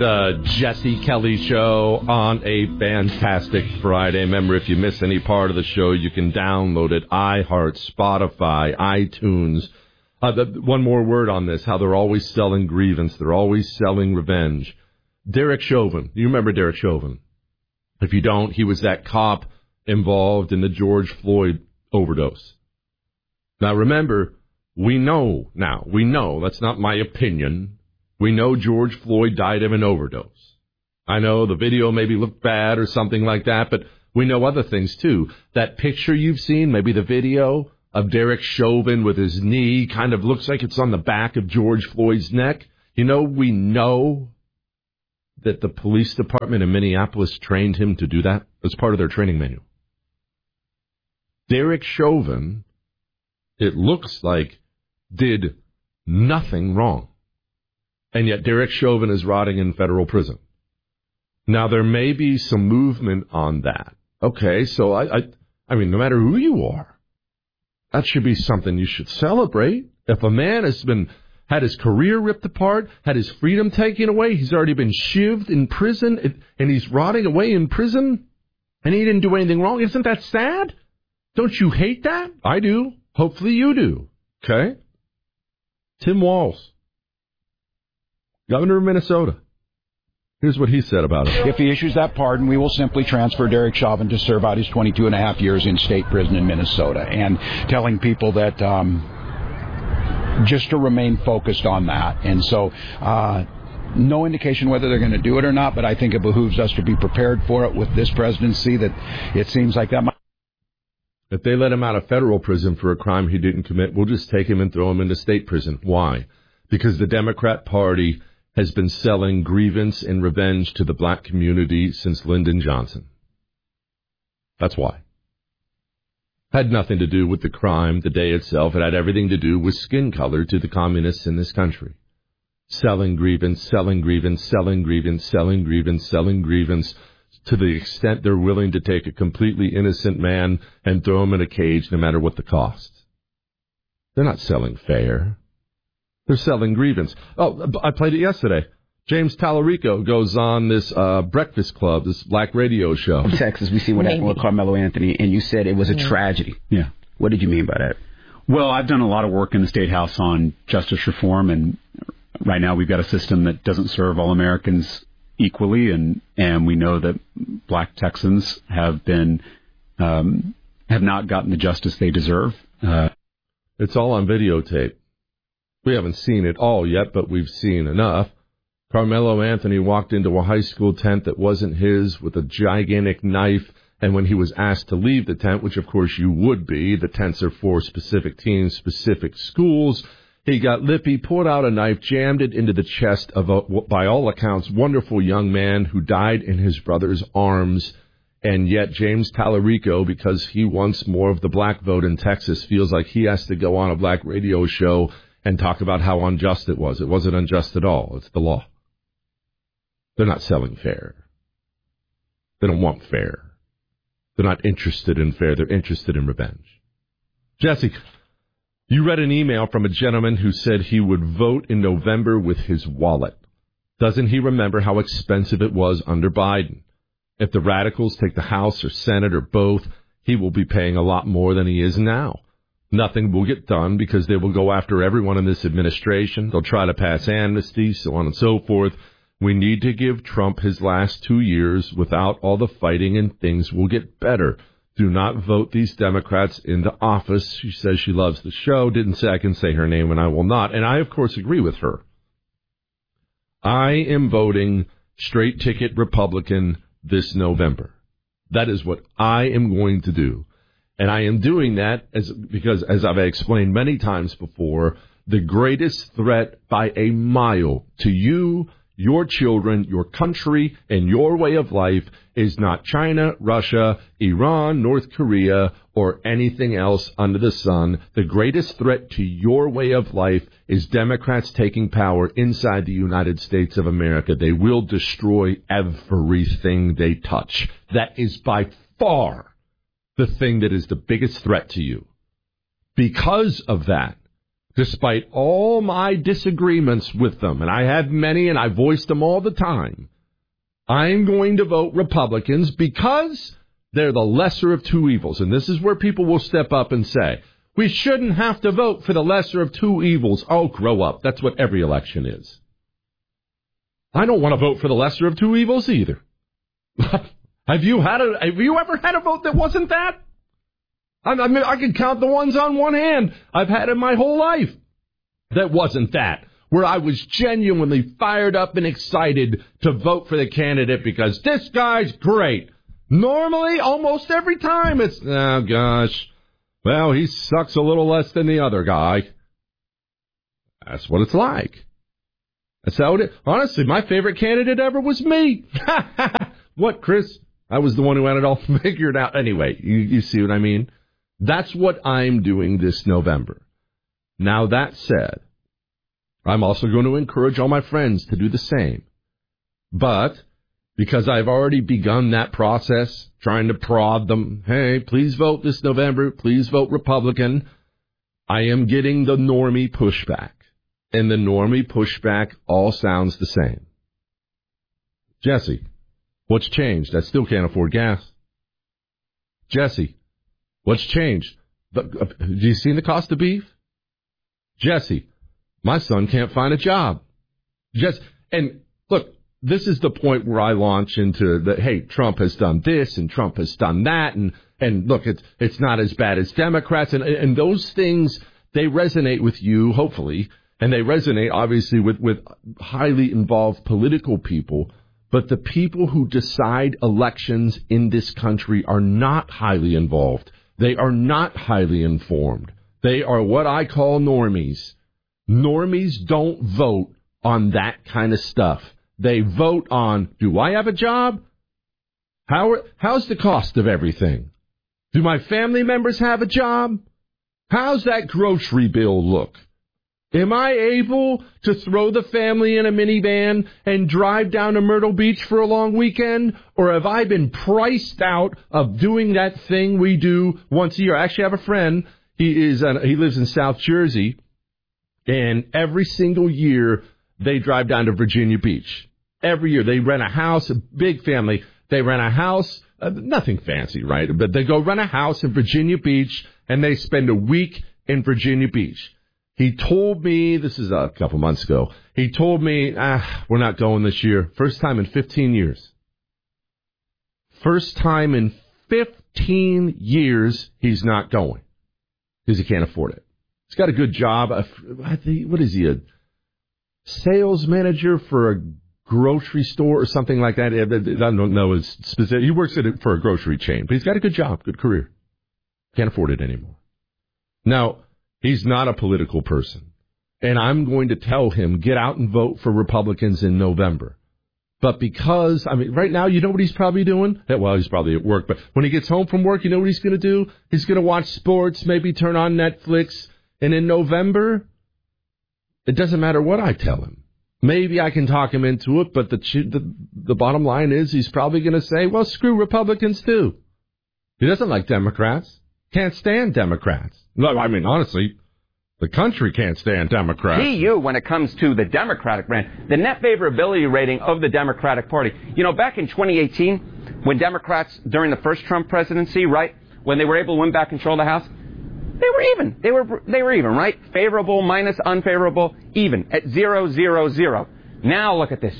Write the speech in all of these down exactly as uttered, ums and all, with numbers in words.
The Jesse Kelly Show on a fantastic Friday. Remember, if you miss any part of the show, you can download it. iHeart, Spotify, iTunes. Uh, the, one more word on this, how they're always selling grievance. They're always selling revenge. Derek Chauvin. You remember Derek Chauvin? If you don't, he was that cop involved in the George Floyd overdose. Now, remember, we know now. We know. That's not my opinion. We know George Floyd died of an overdose. I know the video maybe looked bad or something like that, but we know other things, too. That picture you've seen, maybe the video of Derek Chauvin with his knee, kind of looks like it's on the back of George Floyd's neck. You know, we know that the police department in Minneapolis trained him to do that as part of their training manual. Derek Chauvin, it looks like, did nothing wrong. And yet Derek Chauvin is rotting in federal prison. Now, there may be some movement on that. Okay, so I, I, I mean, no matter who you are, that should be something you should celebrate. If a man has been had his career ripped apart, had his freedom taken away, he's already been shivved in prison, and he's rotting away in prison, and he didn't do anything wrong, isn't that sad? Don't you hate that? I do. Hopefully you do. Okay? Tim Walz, governor of Minnesota. Here's what he said about it. If he issues that pardon, we will simply transfer Derek Chauvin to serve out his twenty-two and a half years in state prison in Minnesota, and telling people that um, just to remain focused on that. And so uh, no indication whether they're going to do it or not, but I think it behooves us to be prepared for it with this presidency, that it seems like that might. If they let him out of federal prison for a crime he didn't commit, we'll just take him and throw him into state prison. Why? Because the Democrat Party has been selling grievance and revenge to the black community since Lyndon Johnson. That's why. Had nothing to do with the crime, the day itself. It had everything to do with skin color to the communists in this country. Selling grievance, selling grievance, selling grievance, selling grievance, selling grievance, to the extent they're willing to take a completely innocent man and throw him in a cage no matter what the cost. They're not selling fair. They're selling grievance. Oh, I played it yesterday. James Tallarico goes on this uh, Breakfast Club, this black radio show. In Texas, we see what happened with Carmelo Anthony, and you said it was a tragedy. Yeah. What did you mean by that? Well, I've done a lot of work in the State House on justice reform, and right now we've got a system that doesn't serve all Americans equally, and, and we know that black Texans have been um, have not gotten the justice they deserve. Uh, it's all on videotape. We haven't seen it all yet, but we've seen enough. Carmelo Anthony walked into a high school tent that wasn't his with a gigantic knife, and when he was asked to leave the tent, which of course you would be, the tents are for specific teams, specific schools, he got lippy, pulled out a knife, jammed it into the chest of a, by all accounts, wonderful young man who died in his brother's arms. And yet James Tallarico, because he wants more of the black vote in Texas, feels like he has to go on a black radio show and talk about how unjust it was. It wasn't unjust at all. It's the law. They're not selling fair. They don't want fair. They're not interested in fair. They're interested in revenge. Jesse, you read an email from a gentleman who said he would vote in November with his wallet. Doesn't he remember how expensive it was under Biden? If the radicals take the House or Senate or both, he will be paying a lot more than he is now. Nothing will get done because they will go after everyone in this administration. They'll try to pass amnesty, so on and so forth. We need to give Trump his last two years without all the fighting, and things will get better. Do not vote these Democrats into office. She says she loves the show. Didn't say I can say her name, and I will not. And I, of course, agree with her. I am voting straight ticket Republican this November. That is what I am going to do. And I am doing that as because, as I've explained many times before, the greatest threat by a mile to you, your children, your country, and your way of life is not China, Russia, Iran, North Korea, or anything else under the sun. The greatest threat to your way of life is Democrats taking power inside the United States of America. They will destroy everything they touch. That is by far the thing that is the biggest threat to you. Because of that, despite all my disagreements with them, and I have many and I voiced them all the time, I'm going to vote Republicans because they're the lesser of two evils. And this is where people will step up and say, we shouldn't have to vote for the lesser of two evils. Oh, grow up. That's what every election is. I don't want to vote for the lesser of two evils either. Have you had a, have you ever had a vote that wasn't that? I mean, I can count the ones on one hand I've had in my whole life that wasn't that, where I was genuinely fired up and excited to vote for the candidate because this guy's great. Normally, almost every time it's, oh gosh, well, he sucks a little less than the other guy. That's what it's like. That's how it is. Honestly, my favorite candidate ever was me. What, Chris? I was the one who had it all figured out. Anyway, you, you see what I mean? That's what I'm doing this November. Now, that said, I'm also going to encourage all my friends to do the same. But because I've already begun that process, trying to prod them, hey, please vote this November, please vote Republican, I am getting the normie pushback. And the normie pushback all sounds the same. Jesse, what's changed? I still can't afford gas. Jesse, what's changed? The, uh, do you see the cost of beef? Jesse, my son can't find a job. Just and look, this is the point where I launch into the, hey, Trump has done this and Trump has done that. And, and look, it's, it's not as bad as Democrats. And, and those things, they resonate with you, hopefully. And they resonate, obviously, with, with highly involved political people. But the people who decide elections in this country are not highly involved. They are not highly informed. They are what I call normies. Normies don't vote on that kind of stuff. They vote on, do I have a job? How are, how's the cost of everything? Do my family members have a job? How's that grocery bill look? Am I able to throw the family in a minivan and drive down to Myrtle Beach for a long weekend? Or have I been priced out of doing that thing we do once a year? I actually have a friend. He is uh, he lives in South Jersey. And every single year, they drive down to Virginia Beach. Every year, they rent a house, a big family. They rent a house, uh, nothing fancy, right? But they go rent a house in Virginia Beach, and they spend a week in Virginia Beach. He told me, this is a couple months ago, he told me, ah, we're not going this year. First time in fifteen years. First time in fifteen years he's not going because he can't afford it. He's got a good job. What is he, a sales manager for a grocery store or something like that? I don't know his specific. He works at it for a grocery chain, but he's got a good job, good career. Can't afford it anymore. Now, he's not a political person, and I'm going to tell him, get out and vote for Republicans in November. But because, I mean, right now, you know what he's probably doing? Well, he's probably at work, but when he gets home from work, you know what he's going to do? He's going to watch sports, maybe turn on Netflix, and in November, it doesn't matter what I tell him. Maybe I can talk him into it, but the the, the bottom line is he's probably going to say, well, screw Republicans, too. He doesn't like Democrats. Can't stand Democrats. No, I mean, honestly, the country can't stand Democrats. T U, when it comes to the Democratic brand, the net favorability rating of the Democratic Party. You know, back in twenty eighteen, when Democrats, during the first Trump presidency, right, when they were able to win back control of the House, they were even. They were they were even, right? Favorable minus unfavorable, even, at zero, zero, zero. Now look at this.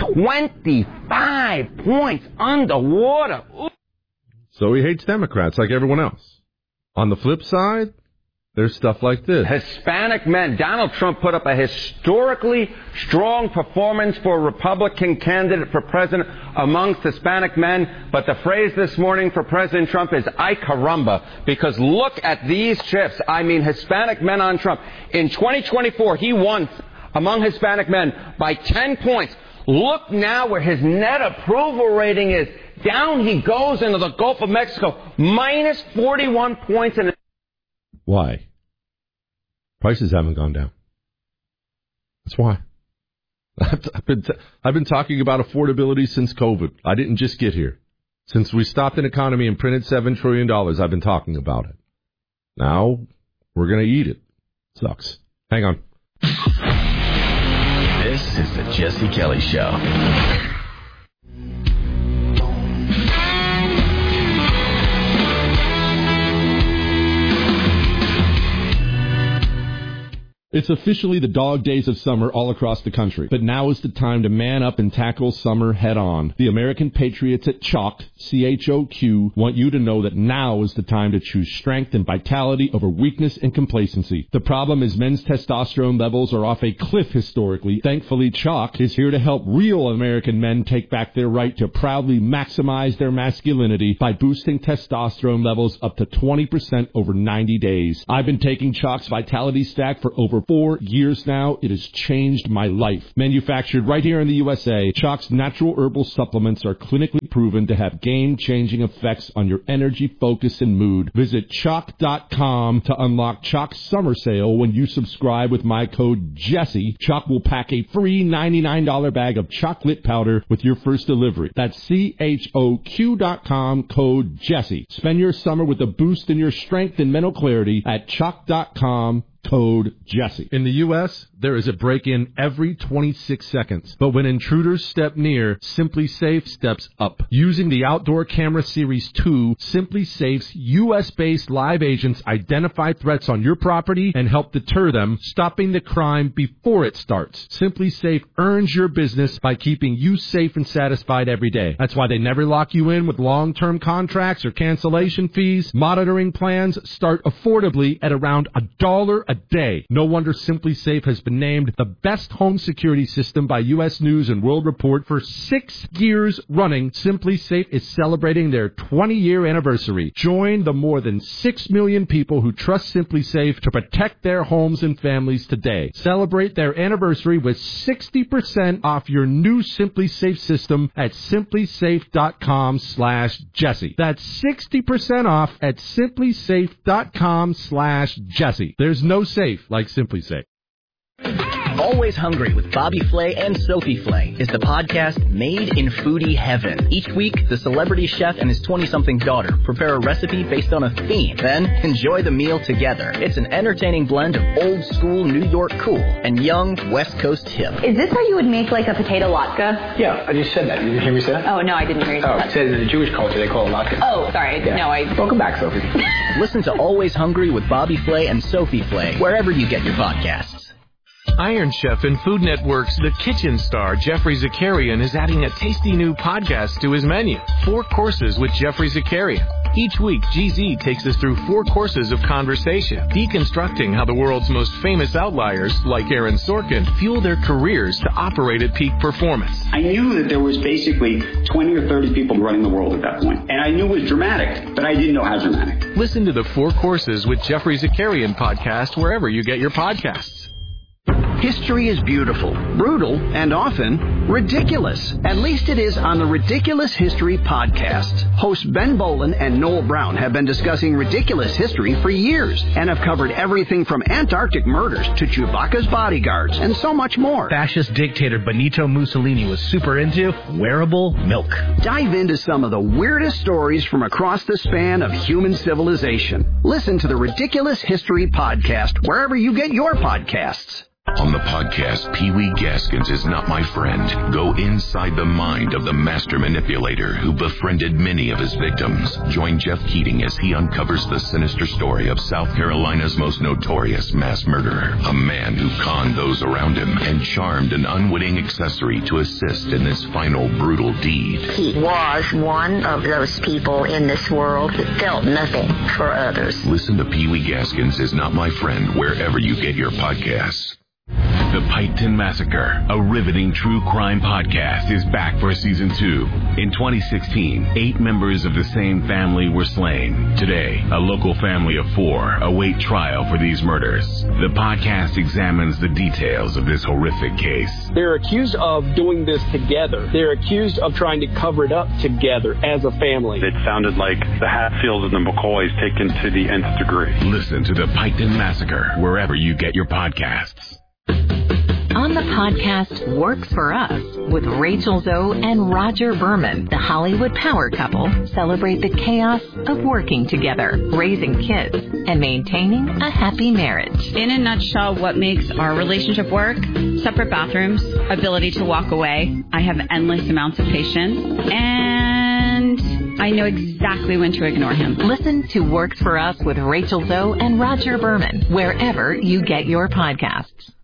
twenty-five points underwater. Ooh. So he hates Democrats like everyone else. On the flip side, there's stuff like this. Hispanic men. Donald Trump put up a historically strong performance for a Republican candidate for president amongst Hispanic men. But the phrase this morning for President Trump is ay caramba. Because look at these chips. I mean, Hispanic men on Trump. In twenty twenty-four, he won among Hispanic men by ten points. Look now where his net approval rating is. Down he goes into the Gulf of Mexico. Minus forty-one points. In Why? Prices haven't gone down. That's why. I've been, t- I've been talking about affordability since COVID. I didn't just get here. Since we stopped an economy and printed seven trillion dollars, I've been talking about it. Now, we're going to eat it. Sucks. Hang on. This is the Jesse Kelly Show. It's officially the dog days of summer all across the country, but now is the time to man up and tackle summer head on. The American Patriots at Choq, C H O Q, want you to know that now is the time to choose strength and vitality over weakness and complacency. The problem is men's testosterone levels are off a cliff historically. Thankfully, Choq is here to help real American men take back their right to proudly maximize their masculinity by boosting testosterone levels up to twenty percent over ninety days. I've been taking Choq's Vitality Stack for over four years now. It has changed my life. Manufactured right here in the U S A, Choq's natural herbal supplements are clinically proven to have game-changing effects on your energy, focus, and mood. Visit Choq dot com to unlock Choq's summer sale. When you subscribe with my code Jesse, Choq will pack a free ninety-nine dollars bag of chocolate powder with your first delivery. That's C H O Q dot com, code Jesse. Spend your summer with a boost in your strength and mental clarity at Choq dot com. Code Jesse. In the U S, there is a break-in every twenty-six seconds. But when intruders step near, Simply Safe steps up. Using the Outdoor Camera Series two, Simply Safe's U S-based live agents identify threats on your property and help deter them, stopping the crime before it starts. Simply Safe earns your business by keeping you safe and satisfied every day. That's why they never lock you in with long-term contracts or cancellation fees. Monitoring plans start affordably at around a dollar a day. No wonder Simply Safe has been named the best home security system by U S News and World Report for six years running. Simply Safe is celebrating their twenty-year anniversary. Join the more than six million people who trust Simply Safe to protect their homes and families today. Celebrate their anniversary with sixty percent off your new Simply Safe system at simply safe dot com slash Jesse. That's sixty percent off at simply safe dot com slash Jesse. There's no safe like Simply Safe. Always Hungry with Bobby Flay and Sophie Flay is the podcast made in foodie heaven. Each week, the celebrity chef and his twenty-something daughter prepare a recipe based on a theme, then enjoy the meal together. It's an entertaining blend of old school New York cool and young West Coast hip. Is this how you would make like a potato latke? Yeah, I just said that. You didn't hear me say that? Oh, no, I didn't hear you say oh, that. Oh, it says in the Jewish culture they call it latke. Oh, sorry. Yeah. No, I... Welcome back, Sophie. Listen to Always Hungry with Bobby Flay and Sophie Flay wherever you get your podcasts. Iron Chef and Food Network's The Kitchen star, Jeffrey Zakarian, is adding a tasty new podcast to his menu, Four Courses with Jeffrey Zakarian. Each week, G Z takes us through four courses of conversation, deconstructing how the world's most famous outliers, like Aaron Sorkin, fuel their careers to operate at peak performance. I knew that there was basically twenty or thirty people running the world at that point, and I knew it was dramatic, but I didn't know how dramatic. Listen to the Four Courses with Jeffrey Zakarian podcast wherever you get your podcasts. History is beautiful, brutal, and often ridiculous. At least it is on the Ridiculous History podcast. Hosts Ben Bolin and Noel Brown have been discussing ridiculous history for years and have covered everything from Antarctic murders to Chewbacca's bodyguards and so much more. Fascist dictator Benito Mussolini was super into wearable milk. Dive into some of the weirdest stories from across the span of human civilization. Listen to the Ridiculous History podcast wherever you get your podcasts. On the podcast, Pee Wee Gaskins is Not My Friend. Go inside the mind of the master manipulator who befriended many of his victims. Join Jeff Keating as he uncovers the sinister story of South Carolina's most notorious mass murderer. A man who conned those around him and charmed an unwitting accessory to assist in this final brutal deed. He was one of those people in this world that felt nothing for others. Listen to Pee Wee Gaskins is Not My Friend wherever you get your podcasts. The Piketon Massacre, a riveting true crime podcast, is back for season two. In twenty sixteen, eight members of the same family were slain. Today, a local family of four await trial for these murders. The podcast examines the details of this horrific case. They're accused of doing this together. They're accused of trying to cover it up together as a family. It sounded like the Hatfields and the McCoys taken to the nth degree. Listen to The Piketon Massacre wherever you get your podcasts. on the podcast Works for Us with Rachel Zoe and Roger Berman. The Hollywood power couple celebrate the chaos of working together, raising kids, and maintaining a happy marriage. In a nutshell, what makes our relationship work? Separate bathrooms, ability to walk away. I have endless amounts of patience, and I know exactly when to ignore him. Listen to Works for Us with Rachel Zoe and Roger Berman wherever you get your podcasts.